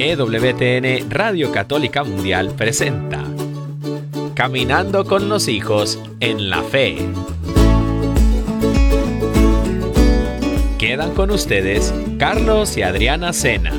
EWTN Radio Católica Mundial presenta Caminando con los hijos en la fe. Quedan con ustedes Carlos y Adriana Sena.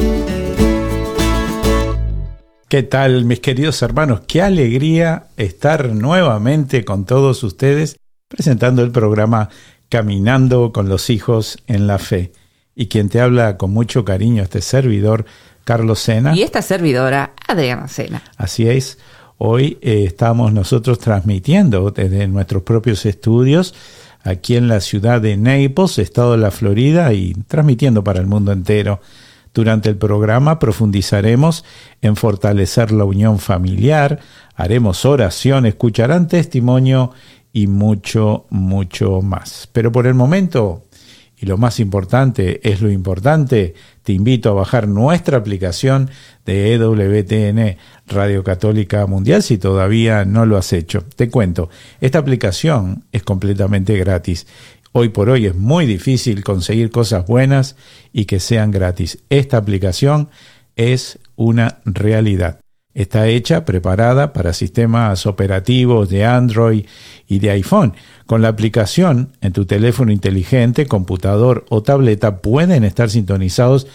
¿Qué tal, mis queridos hermanos? Qué alegría estar nuevamente con todos ustedes presentando el programa Caminando con los hijos en la fe. Y quien te habla con mucho cariño, este servidor, Carlos Sena. Y esta servidora, Adriana Sena. Así es. Hoy estamos nosotros transmitiendo desde nuestros propios estudios aquí en la ciudad de Naples, estado de la Florida, y transmitiendo para el mundo entero. Durante el programa profundizaremos en fortalecer la unión familiar, haremos oración, escucharán testimonio y mucho, mucho más. Pero por el momento, y lo más importante es lo importante, te invito a bajar nuestra aplicación de EWTN Radio Católica Mundial si todavía no lo has hecho. Te cuento, esta aplicación es completamente gratis. Hoy por hoy es muy difícil conseguir cosas buenas y que sean gratis. Esta aplicación es una realidad. Está hecha, preparada para sistemas operativos de Android y de iPhone. Con la aplicación en tu teléfono inteligente, computador o tableta pueden estar sintonizados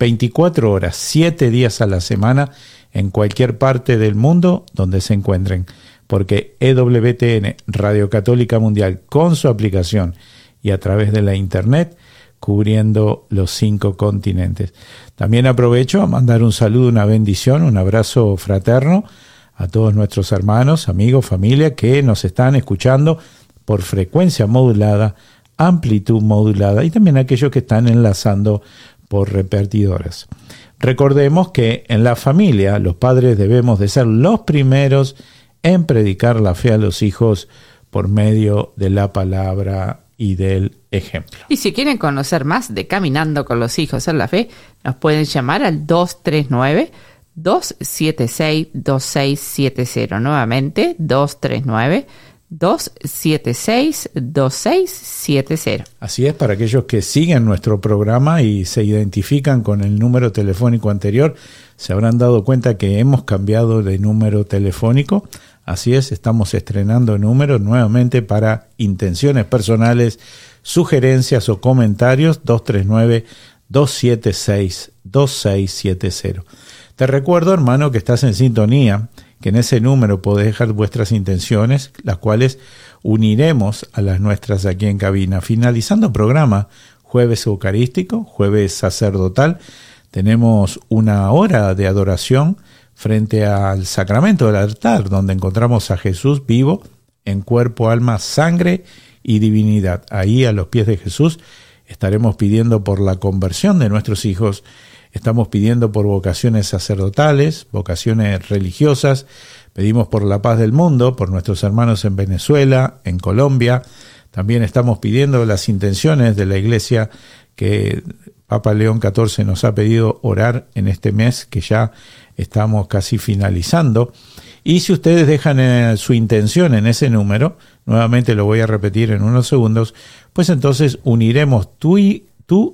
24 horas, 7 días a la semana en cualquier parte del mundo donde se encuentren. Porque EWTN Radio Católica Mundial con su aplicación y a través de la internet cubriendo los 5 continentes. También aprovecho a mandar un saludo, una bendición, un abrazo fraterno a todos nuestros hermanos, amigos, familia que nos están escuchando por frecuencia modulada, amplitud modulada y también aquellos que están enlazando por repetidoras. Recordemos que en la familia los padres debemos de ser los primeros en predicar la fe a los hijos por medio de la palabra y del ejemplo. Y si quieren conocer más de Caminando con los hijos en la fe, nos pueden llamar al 239-276-2670. Nuevamente, 239-276-2670. Así es, para aquellos que siguen nuestro programa y se identifican con el número telefónico anterior, se habrán dado cuenta que hemos cambiado de número telefónico. Así es, estamos estrenando números nuevamente para intenciones personales, sugerencias o comentarios, 239-276-2670. Te recuerdo, hermano, que estás en sintonía, que en ese número podés dejar vuestras intenciones, las cuales uniremos a las nuestras aquí en cabina. Finalizando programa, jueves eucarístico, jueves sacerdotal, tenemos una hora de adoración frente al sacramento del altar, donde encontramos a Jesús vivo en cuerpo, alma, sangre y divinidad. Ahí, a los pies de Jesús, estaremos pidiendo por la conversión de nuestros hijos, estamos pidiendo por vocaciones sacerdotales, vocaciones religiosas, pedimos por la paz del mundo, por nuestros hermanos en Venezuela, en Colombia. También estamos pidiendo las intenciones de la Iglesia que Papa León XIV nos ha pedido orar en este mes que ya estamos casi finalizando. Y si ustedes dejan su intención en ese número, nuevamente lo voy a repetir en unos segundos, pues entonces uniremos tú